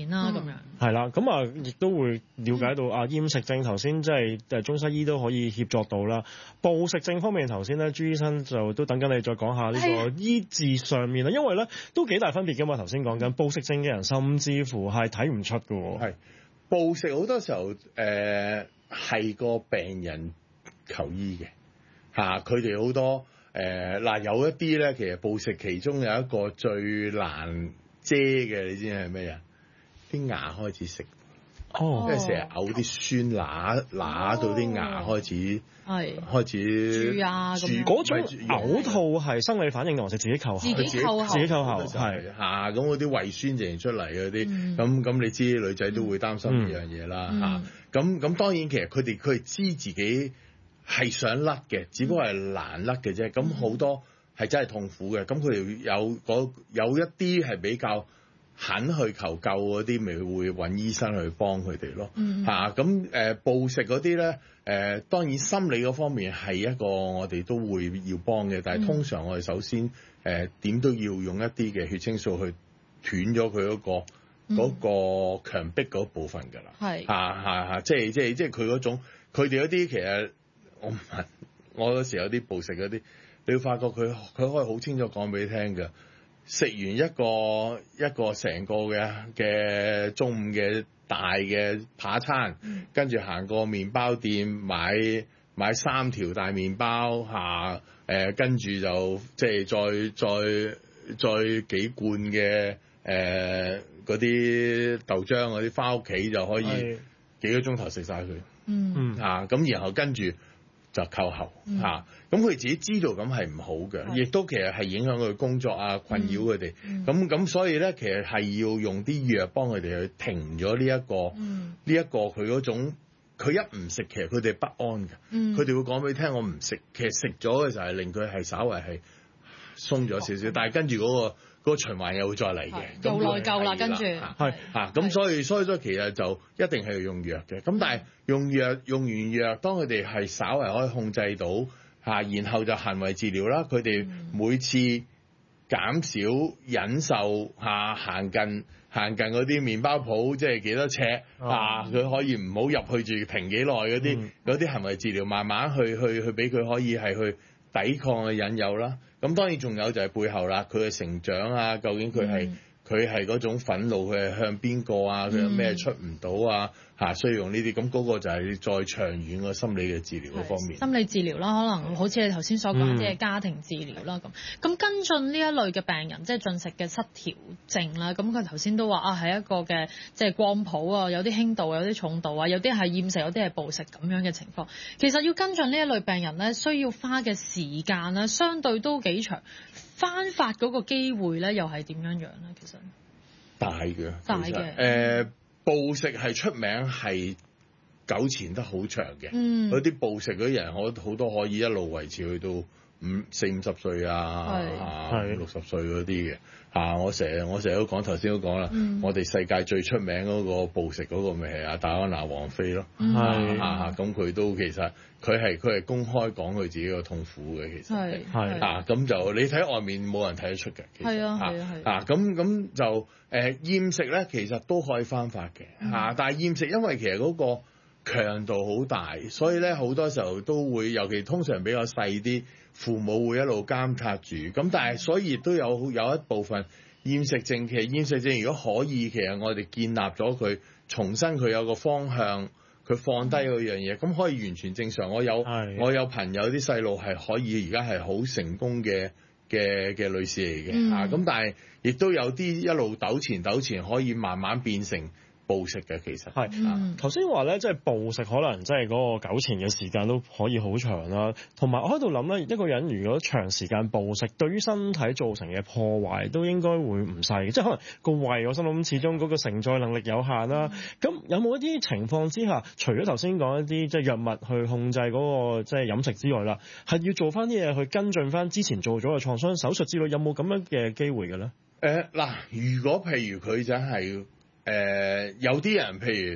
面啦咁樣。 係啦，咁啊亦都會了解到厭食症頭先即係中西醫都可以協助到啦。暴食症方面頭先咧，朱醫生就都等緊你再講下呢個醫治上面啦，因為咧都幾大分別㗎嘛。頭先講緊暴食症嘅人，甚至乎係睇唔出㗎喎。 係暴食好多時候係個病人求醫嘅嚇，佢哋好多有一啲咧，其實暴食其中有一個最難遮嘅，你知係咩啊？啲牙開始食，因為成日嘔啲酸乸到啲牙開始蛀啊咁樣。 嗰種嘔吐係生理反應定還是自己扣喉？自己扣喉係嚇，咁嗰啲胃酸淨出嚟嗰啲，咁你知女仔都會擔心呢樣嘢啦嚇。咁當然其實佢哋知自己係想甩嘅，只不過係難甩嘅啫。咁好多係真係痛苦嘅。咁佢哋有一啲係比較肯去求救嗰啲，咪會揾醫生去幫佢哋咯嚇。咁暴食嗰啲咧，當然心理嗰方面係一個我哋都會要幫嘅，但係通常我哋首先點都要用一啲嘅血清素去斷咗佢嗰個強迫嗰部分㗎啦。係即係佢嗰種，佢哋嗰啲其實我有時有啲暴食嗰啲，你會發覺佢可以好清楚講俾你聽㗎。食完一個成個嘅中午嘅大嘅扒餐，跟住行過麵包店買3條大麵包嚇，跟住就即係再幾罐嘅嗰啲豆漿嗰啲翻屋企就可以幾個鐘頭食晒佢。咁然後跟住就扣喉嚇，咁佢自己知道咁係唔好嘅，亦都其實係影響佢工作啊，困擾佢哋。咁所以咧，其實係要用啲藥幫佢哋去停咗呢一個佢嗰種，佢一唔食其實佢哋不安嘅。佢哋會講俾你聽，我唔食，其實食咗嘅時候係令佢係稍為係鬆咗少少，但係跟住嗰個循環又會再嚟嘅， 又內疚啦，跟住咁所以其實就一定係要用藥嘅。咁但係用完藥，當佢哋係稍為可以控制到然後就行為治療啦。佢哋每次減少忍受行近嗰啲麵包鋪，即係幾多尺佢可以唔好入去住停幾耐嗰啲行為治療，慢慢去俾佢可以係去抵抗嘅引誘啦。咁當然仲有就係背後啦，佢嘅成長啊，究竟佢係嗰種憤怒，佢係向邊個啊？佢有咩出唔到啊？需要用呢啲，咁嗰個就係再長遠嘅心理嘅治療嗰方面。 心理治療啦，可能好似你頭先所講，即係家庭治療啦咁。咁跟進呢一類嘅病人，即係進食嘅失調症啦。咁佢頭先都話係一個嘅即係光譜啊，有啲輕度，有啲重度啊，有啲係厭食，有啲係暴食咁樣嘅情況。其實要跟進呢一類病人咧，需要花嘅時間咧，相對都幾長。翻發嗰個機會咧，又係點樣樣咧？其實大嘅。暴食係出名係糾纏得好長嘅。嗰啲暴食嗰啲人，好多可以一路維持去到40-50歲啊，60歲嗰啲嘅。我成日都講，頭先都講啦，我哋世界最出名嗰個暴食嗰個咪係阿戴安娜王妃咯。咁佢都其實佢係公開講佢自己個痛苦嘅，其實咁就你睇外面冇人睇得出嘅。咁就厭食咧，其實都可以翻發嘅。但係厭食因為其實嗰個強度好大，所以咧好多時候都會，尤其通常比較細啲，父母會一路監察住。咁但係所以亦都有一部分厭食症，其實厭食症如果可以，其實我哋建立咗佢，重新佢有個方向，佢放低嗰樣嘢，咁可以完全正常。我有朋友啲細路係可以而家係好成功嘅女士嚟嘅。咁但係亦都有啲一路糾纏可以慢慢變成暴食嘅。其實頭先話咧，即係暴食可能即係嗰個糾纏嘅時間都可以好長啦。同埋我喺度諗咧，一個人如果長時間暴食，對於身體造成嘅破壞都應該會唔細。即係可能個胃，我心諗始終嗰個承載能力有限啦。咁有冇一啲情況之下，除咗頭先講一啲即係藥物去控制嗰個即係飲食之外啦，係要做翻啲嘢去跟進翻之前做咗嘅創傷手術之類，有冇咁樣嘅機會嘅咧？如果譬如佢真係有啲人，譬如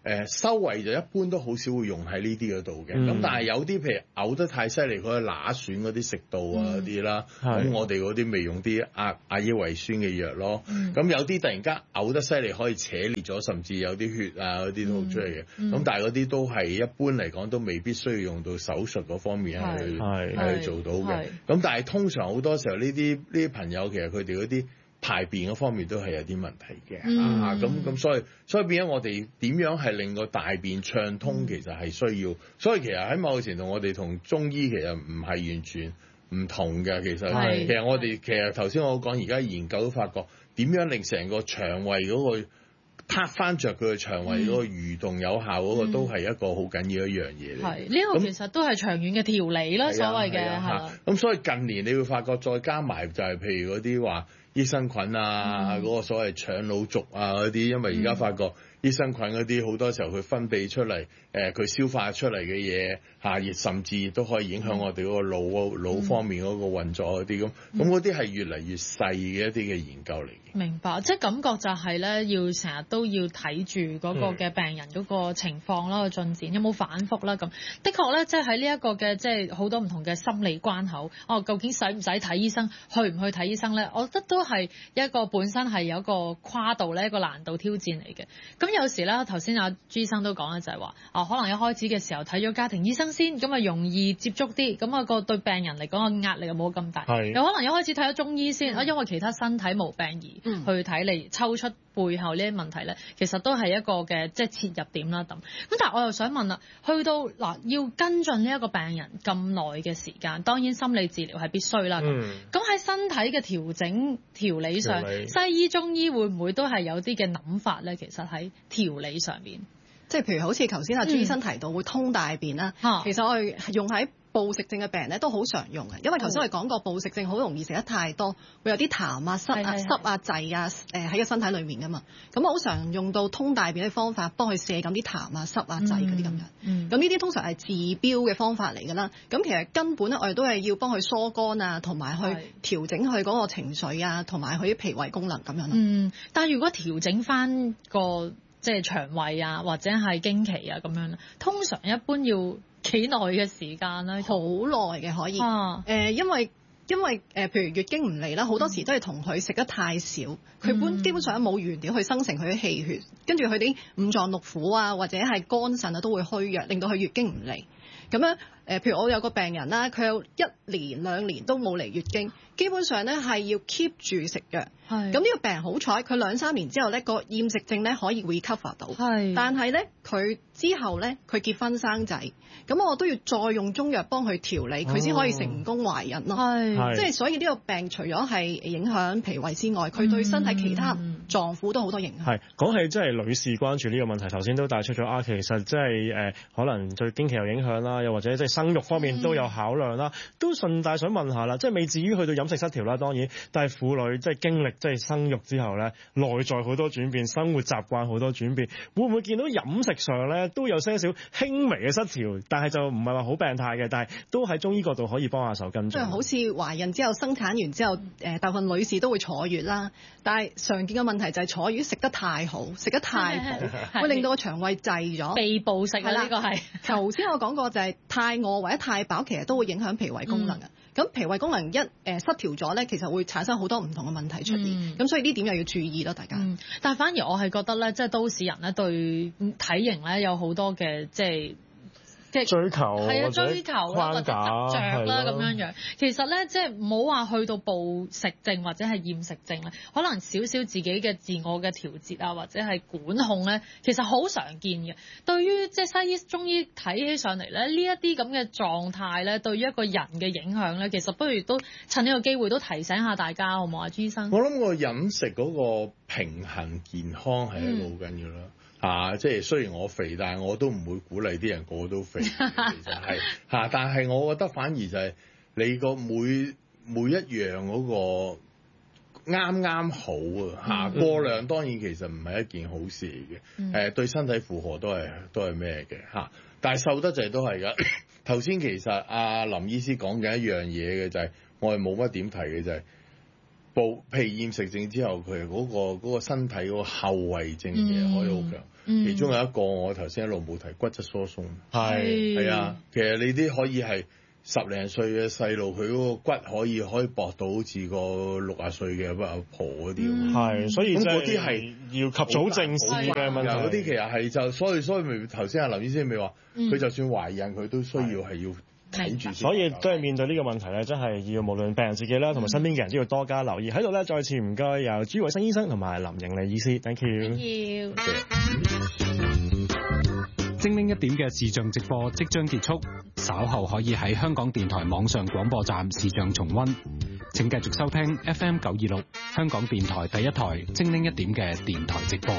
修胃就一般都好少會用喺呢啲嗰度嘅，咁但係有啲譬如嘔得太犀利，佢揦損嗰啲食道啊嗰啲啦，咁我哋嗰啲咪用啲亞腰胃酸嘅藥咯。咁有啲突然間嘔得犀利，可以扯裂咗，甚至有啲血啊嗰啲都出嚟嘅。咁但係嗰啲都係一般嚟講都未必需要用到手術嗰方面去做到嘅。咁但係通常好多時候呢啲朋友其實佢哋嗰啲排便嗰方面都係有啲問題嘅，咁所以變咗我哋點樣係令個大便暢通，其實係需要。所以其實喺某個程度，我哋同中醫其實唔係完全唔同嘅。其實我哋其實頭先我講，而家研究都發覺點樣令成個腸胃嗰個撻翻着佢嘅腸胃嗰個蠕動有效嗰個，都係一個好緊要一樣嘢嚟。係呢個其實都係長遠嘅調理啦，所謂嘅係。 咁所以近年你會發覺再加埋就係譬如嗰啲話益生菌啊，嗰個所謂腸腦軸啊嗰啲，因為而家發覺益生菌嗰啲好多時候佢分泌出嚟，佢消化出嚟嘅嘢亦甚至都可以影響我哋嗰個腦方面嗰個運作嗰啲咁嗰啲係越嚟越細嘅一啲嘅研究嚟嘅。 明白，即係感覺就係咧，要成日都要睇住嗰個嘅病人嗰個情況啦、個進展有冇反覆啦咁。的確咧，即係喺呢一個嘅即係好多唔同嘅心理關口，究竟使唔使睇醫生，去唔去睇醫生咧？我覺得都係一個本身係有一個跨度咧，一個難度挑戰嚟嘅。咁有時咧，頭先阿朱醫生都講咧，就係話可能一開始嘅時候睇咗家庭醫生先，咁啊容易接觸啲，咁個對病人嚟講個壓力又冇咁大。有可能一開始睇咗中醫先，因為其他身體毛病而去睇嚟抽出背後呢啲問題咧，其實都係一個嘅即係切入點啦。咁但係我又想問啦，去到要跟進呢一個病人咁耐嘅時間，當然心理治療係必須啦。咁喺身體嘅調理上，西醫中醫會唔會都係有啲嘅諗法咧？其實喺調理上面， 即係譬如好似頭先阿朱醫生提到會通大便啦，其實我哋用喺暴食症嘅病人咧都好常用嘅，因為頭先我哋講過暴食症好容易食得太多，會有啲痰啊、濕啊、滯啊喺個身體裏面噶嘛，咁我好常用到通大便嘅方法幫佢卸咁啲痰啊、濕啊、滯嗰啲咁樣。咁呢啲通常係治標嘅方法嚟㗎啦。咁其實根本咧我哋都係要幫佢疏肝啊，同埋去調整佢嗰個情緒啊，同埋佢啲脾胃功能咁樣咯。 但係如果調整翻個即係腸胃啊，或者係經期啊咁樣咧，通常一般要幾耐嘅時間咧？ 好耐嘅可以。因為譬如月經唔嚟啦，好多時都係同佢食得太少，佢基本上冇原料去生成佢啲氣血，跟住佢啲五臟六腑啊，或者係肝腎啊都會虛弱，令到佢月經唔嚟。咁樣譬如我有個病人啦，佢有1年2年都冇嚟月經，基本上咧係要 keep 住食藥。咁呢個病人好彩，佢2-3年之後咧個厭食症咧可以 recover 到。但係咧佢之後咧佢結婚生仔，咁我都要再用中藥幫佢調理，佢先可以成功懷孕咯。即係所以呢個病除咗係影響脾胃之外，佢對身體其他臟腑都好多影響。 講起即係女士關注呢個問題，頭先都帶出咗其實即係可能對經期有影響啦，又或者即係生育方面都有考量啦。都順帶想問下啦，即係未至於去到飲食失調啦，當然，但係婦女即係經歷即係生育之後咧，內在好多轉變，生活習慣好多轉變，會唔會見到飲食上咧都有些少輕微嘅失調？但係就唔係話好病態嘅，但係都喺中醫角度可以幫下手跟進。 即係好似懷孕之後生產完之後，大部分女士都會坐月啦。但係常見嘅問題就係坐月食得太好，食得太飽，會令到個腸胃滯咗。 被暴食啊！呢個係頭先我講過就係太餓或者太飽，其實都會影響脾胃功能嘅。咁脾胃功能失調咗咧，其實會產生好多唔同嘅問題出現。咁所以呢點又要注意咯，大家。 但係反而我係覺得咧，即係都市人咧對體型咧有好多嘅即係追求追求啦，或者執着啦咁樣。其實咧，即係唔好話去到暴食症或者係厭食症咧，可能少少自己嘅自我嘅調節啊，或者係管控咧，其實好常見嘅。對於即係西醫、中醫睇起上嚟咧，呢一啲咁嘅狀態咧，對於一個人嘅影響咧，其實不如都趁呢個機會都提醒下大家，好唔好啊，朱醫生？ 我諗個飲食嗰個平衡健康係一個好緊要啦。即係雖然我肥，但係我都唔會鼓勵啲人個個都肥。其實係但係我覺得反而就係你個每一樣嗰個啱啱好啊。過量當然其實唔係一件好事嚟嘅。對身體負荷都係咩嘅但係瘦得滯都係㗎。頭先其實阿林醫師講緊一樣嘢嘅就係我係冇乜點提嘅就係脾厭食症之後，佢嗰個身體嗰個後遺症其實可以好強。其中有一個我頭先一路冇提，骨質疏鬆。係啊，其實你啲可以係10零歲嘅細路，佢嗰個骨可以駁到好似個60歲嘅阿婆嗰啲。 係，所以咁嗰啲係要及早正視嘅問題。 嗰啲其實係就所以咪頭先阿林醫生咪話，佢就算懷孕佢都需要係要睇住。 所以都係面對呢個問題咧，真係要無論病人自己啦，同埋身邊嘅人都要多加留意。喺度咧，再次唔該由朱偉生醫生同埋林盈利醫師 ，thank you。 精靈一點嘅視像直播即將結束，稍後可以喺香港電台網上廣播站視像重溫。請繼續收聽 FM 926香港電台第一台精靈一點嘅電台直播。